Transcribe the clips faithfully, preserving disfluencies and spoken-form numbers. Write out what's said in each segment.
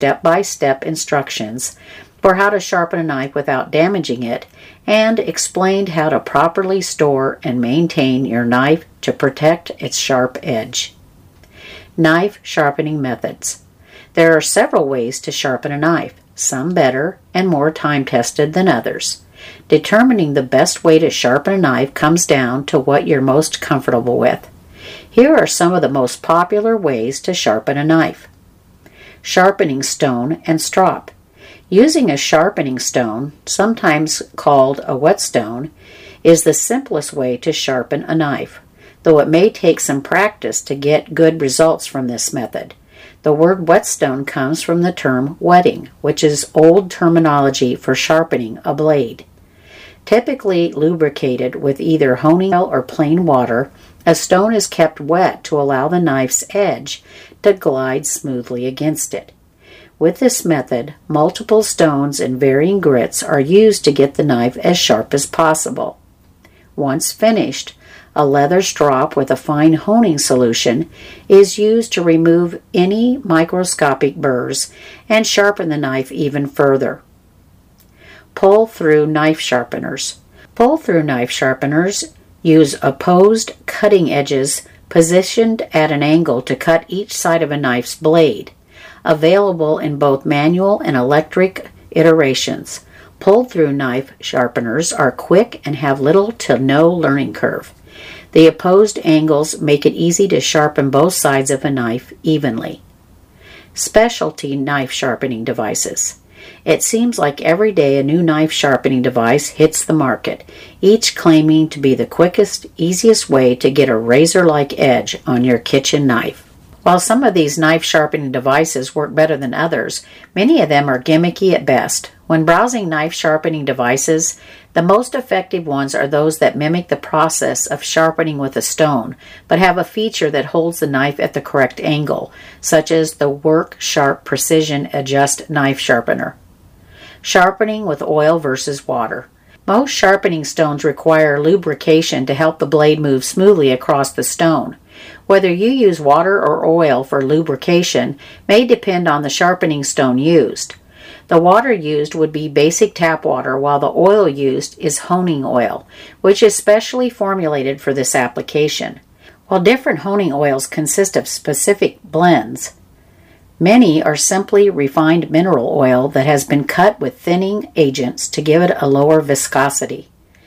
step-by-step instructions for how to sharpen a knife without damaging it, and explained how to properly store and maintain your knife to protect its sharp edge. Knife sharpening methods. There are several ways to sharpen a knife, some better and more time-tested than others. Determining the best way to sharpen a knife comes down to what you're most comfortable with. Here are some of the most popular ways to sharpen a knife. Sharpening stone and strop. Using a sharpening stone, sometimes called a whetstone, is the simplest way to sharpen a knife, though it may take some practice to get good results from this method. The word whetstone comes from the term whetting, which is old terminology for sharpening a blade. Typically lubricated with either honing oil or plain water, a stone is kept wet to allow the knife's edge to glide smoothly against it. With this method, multiple stones and varying grits are used to get the knife as sharp as possible. Once finished, a leather strop with a fine honing solution is used to remove any microscopic burrs and sharpen the knife even further. Pull-through knife sharpeners. Pull-through knife sharpeners use opposed cutting edges positioned at an angle to cut each side of a knife's blade. Available in both manual and electric iterations, pull-through knife sharpeners are quick and have little to no learning curve. The opposed angles make it easy to sharpen both sides of a knife evenly. Specialty knife sharpening devices. It seems like every day a new knife sharpening device hits the market, each claiming to be the quickest, easiest way to get a razor-like edge on your kitchen knife. While some of these knife sharpening devices work better than others, many of them are gimmicky at best. When browsing knife sharpening devices, the most effective ones are those that mimic the process of sharpening with a stone, but have a feature that holds the knife at the correct angle, such as the Work Sharp Precision Adjust Knife Sharpener. Sharpening with oil versus water. Most sharpening stones require lubrication to help the blade move smoothly across the stone. Whether you use water or oil for lubrication may depend on the sharpening stone used. The water used would be basic tap water, while the oil used is honing oil, which is specially formulated for this application. While different honing oils consist of specific blends, many are simply refined mineral oil that has been cut with thinning agents to give it a lower viscosity.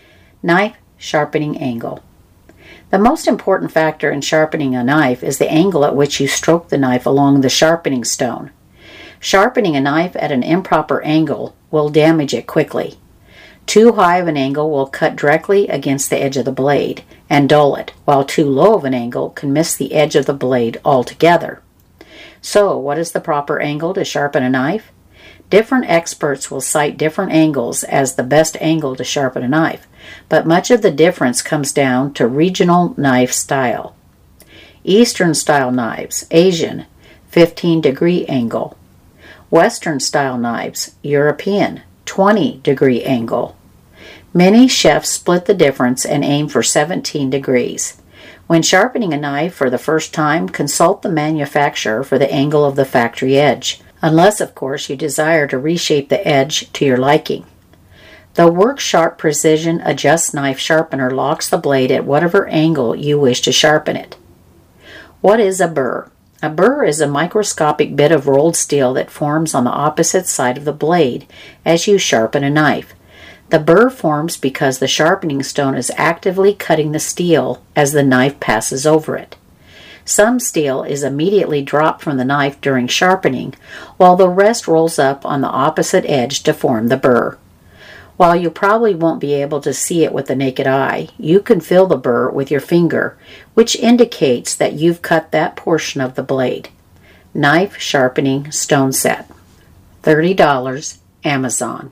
Knife sharpening angle. The most important factor in sharpening a knife is the angle at which you stroke the knife along the sharpening stone. Sharpening a knife at an improper angle will damage it quickly. Too high of an angle will cut directly against the edge of the blade and dull it, while too low of an angle can miss the edge of the blade altogether. So, what is the proper angle to sharpen a knife? Different experts will cite different angles as the best angle to sharpen a knife, but much of the difference comes down to regional knife style. Eastern style knives, Asian, fifteen degree angle. Western style knives, European, twenty degree angle. Many chefs split the difference and aim for seventeen degrees. When sharpening a knife for the first time, consult the manufacturer for the angle of the factory edge, unless, of course, you desire to reshape the edge to your liking. The Work Sharp Precision Adjust Knife Sharpener locks the blade at whatever angle you wish to sharpen it. What is a burr? A burr is a microscopic bit of rolled steel that forms on the opposite side of the blade as you sharpen a knife. The burr forms because the sharpening stone is actively cutting the steel as the knife passes over it. Some steel is immediately dropped from the knife during sharpening, while the rest rolls up on the opposite edge to form the burr. While you probably won't be able to see it with the naked eye, you can feel the burr with your finger, which indicates that you've cut that portion of the blade. Knife Sharpening Stone Set. thirty dollars, Amazon.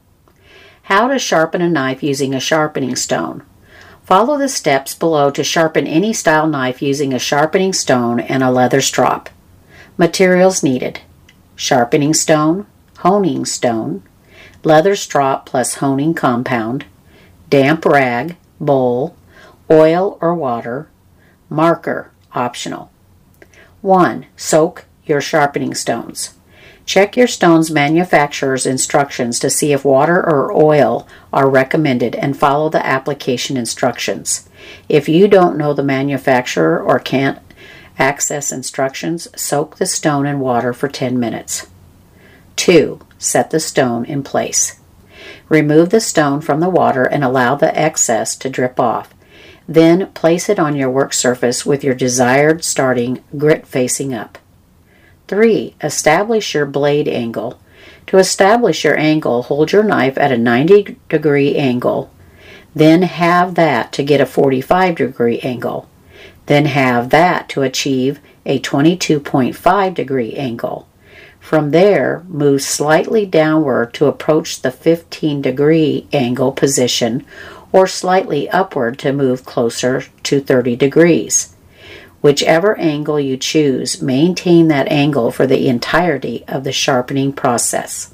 How to sharpen a knife using a sharpening stone. Follow the steps below to sharpen any style knife using a sharpening stone and a leather strop. Materials needed: sharpening stone, honing stone, leather strop plus honing compound, damp rag, bowl, oil or water, marker, optional. one. Soak your sharpening stones. Check your stone's manufacturer's instructions to see if water or oil are recommended and follow the application instructions. If you don't know the manufacturer or can't access instructions, soak the stone in water for ten minutes. two. Set the stone in place. Remove the stone from the water and allow the excess to drip off. Then place it on your work surface with your desired starting grit facing up. three. Establish your blade angle. To establish your angle, hold your knife at a ninety degree angle. Then halve that to get a forty-five degree angle. Then halve that to achieve a twenty-two point five degree angle. From there, move slightly downward to approach the fifteen degree angle position, or slightly upward to move closer to thirty degrees. Whichever angle you choose, maintain that angle for the entirety of the sharpening process.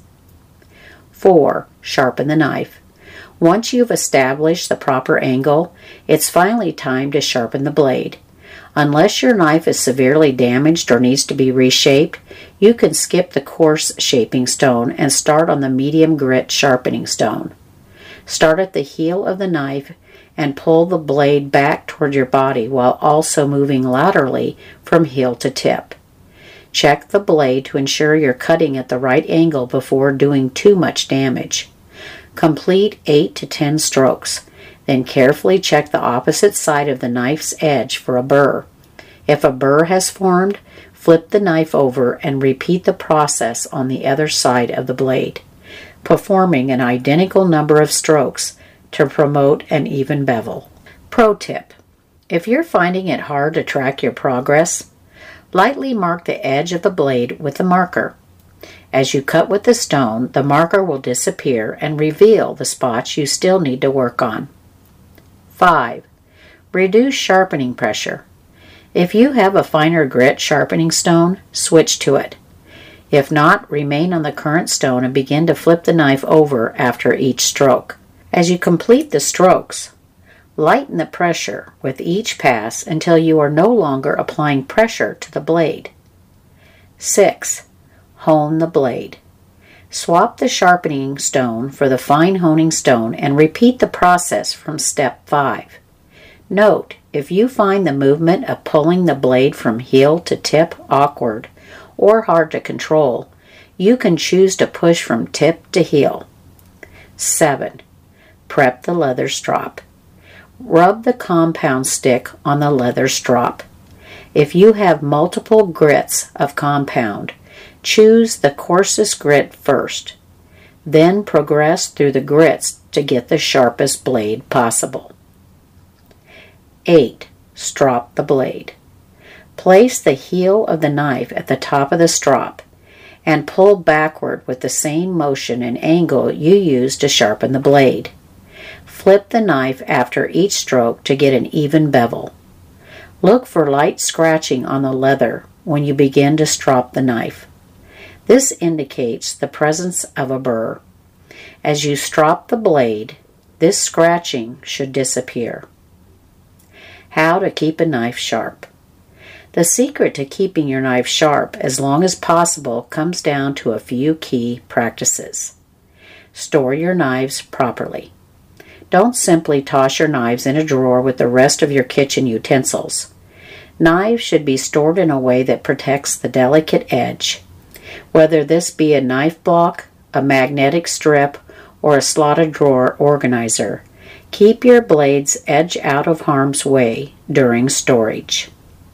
four. Sharpen the knife. Once you've established the proper angle, it's finally time to sharpen the blade. Unless your knife is severely damaged or needs to be reshaped, you can skip the coarse shaping stone and start on the medium grit sharpening stone. Start at the heel of the knife and pull the blade back toward your body while also moving laterally from heel to tip. Check the blade to ensure you're cutting at the right angle before doing too much damage. Complete eight to ten strokes. Then carefully check the opposite side of the knife's edge for a burr. If a burr has formed, flip the knife over and repeat the process on the other side of the blade, performing an identical number of strokes to promote an even bevel. Pro tip: if you're finding it hard to track your progress, lightly mark the edge of the blade with a marker. As you cut with the stone, the marker will disappear and reveal the spots you still need to work on. five. Reduce sharpening pressure. If you have a finer grit sharpening stone, switch to it. If not, remain on the current stone and begin to flip the knife over after each stroke. As you complete the strokes, lighten the pressure with each pass until you are no longer applying pressure to the blade. six. Hone the blade. Swap the sharpening stone for the fine honing stone and repeat the process from step five. Note, if you find the movement of pulling the blade from heel to tip awkward or hard to control, you can choose to push from tip to heel. seven. Prep the leather strop. Rub the compound stick on the leather strop. If you have multiple grits of compound, choose the coarsest grit first. Then progress through the grits to get the sharpest blade possible. eight. Strop the blade. Place the heel of the knife at the top of the strop and pull backward with the same motion and angle you used to sharpen the blade. Flip the knife after each stroke to get an even bevel. Look for light scratching on the leather when you begin to strop the knife. This indicates the presence of a burr. As you strop the blade, this scratching should disappear. How to keep a knife sharp. The secret to keeping your knife sharp as long as possible comes down to a few key practices. Store your knives properly. Don't simply toss your knives in a drawer with the rest of your kitchen utensils. Knives should be stored in a way that protects the delicate edge. Whether this be a knife block, a magnetic strip, or a slotted drawer organizer, keep your blade's edge out of harm's way during storage.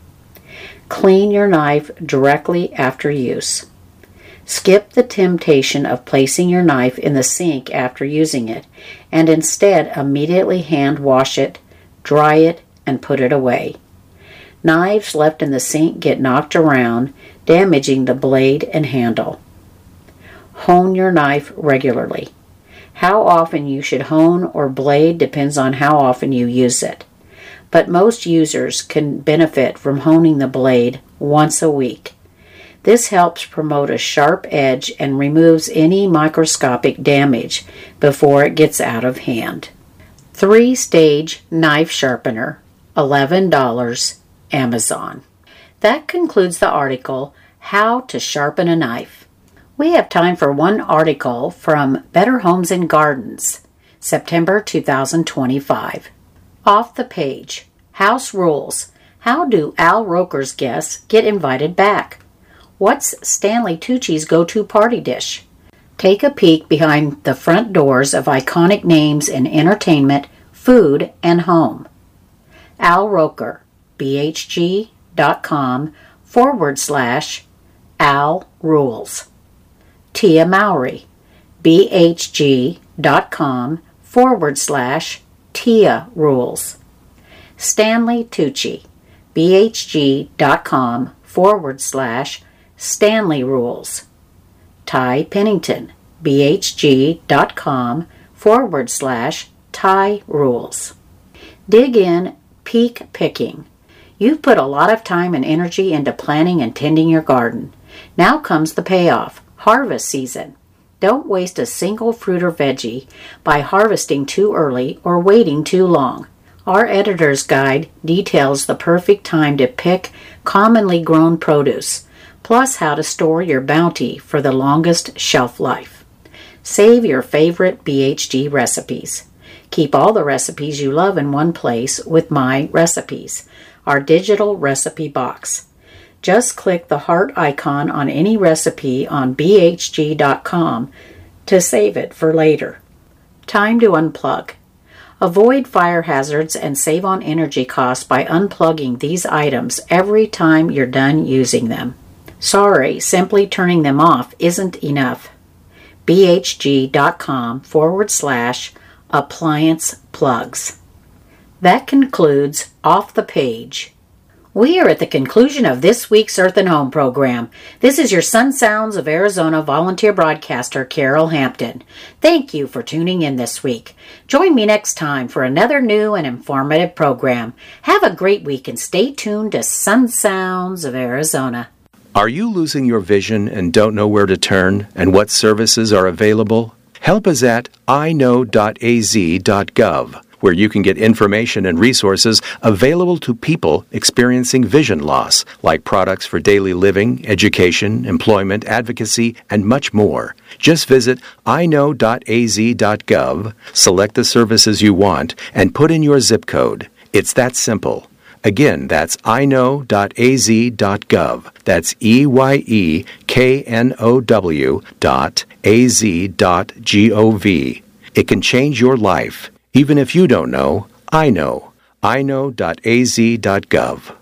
Clean your knife directly after use. Skip the temptation of placing your knife in the sink after using it, and instead immediately hand wash it, dry it, and put it away. Knives left in the sink get knocked around, damaging the blade and handle. Hone your knife regularly. How often you should hone or blade depends on how often you use it, but most users can benefit from honing the blade once a week. This helps promote a sharp edge and removes any microscopic damage before it gets out of hand. Three-stage knife sharpener, eleven dollars, Amazon. That concludes the article, How to Sharpen a Knife. We have time for one article from Better Homes and Gardens, September two thousand twenty-five. Off the page, House Rules. How do Al Roker's guests get invited back? What's Stanley Tucci's go-to party dish? Take a peek behind the front doors of iconic names in entertainment, food, and home. Al Roker, bhg.com forward slash Al Rules. Tia Mowry, bhg.com forward slash Tia Rules. Stanley Tucci, bhg.com forward slash Stanley Rules. Ty Pennington, bhg.com forward slash Ty Rules. Dig in peak picking. You've put a lot of time and energy into planning and tending your garden. Now comes the payoff, harvest season. Don't waste a single fruit or veggie by harvesting too early or waiting too long. Our editor's guide details the perfect time to pick commonly grown produce, plus how to store your bounty for the longest shelf life. Save your favorite B H G recipes. Keep all the recipes you love in one place with My Recipes, our digital recipe box. Just click the heart icon on any recipe on b h g dot com to save it for later. Time to unplug. Avoid fire hazards and save on energy costs by unplugging these items every time you're done using them. Sorry, simply turning them off isn't enough. bhg.com forward slash appliance plugs. That concludes Off the Page. We are at the conclusion of this week's Earth and Home program. This is your Sun Sounds of Arizona volunteer broadcaster, Carol Hampton. Thank you for tuning in this week. Join me next time for another new and informative program. Have a great week and stay tuned to Sun Sounds of Arizona. Are you losing your vision and don't know where to turn and what services are available? Help us at i know dot a z dot gov, where you can get information and resources available to people experiencing vision loss, like products for daily living, education, employment, advocacy, and much more. Just visit i know dot a z dot gov, select the services you want, and put in your zip code. It's that simple. Again, that's i know dot a z dot gov. That's E Y E K N O W dot A Z dot G O V. It can change your life. Even if you don't know, I know. i know dot a z dot gov.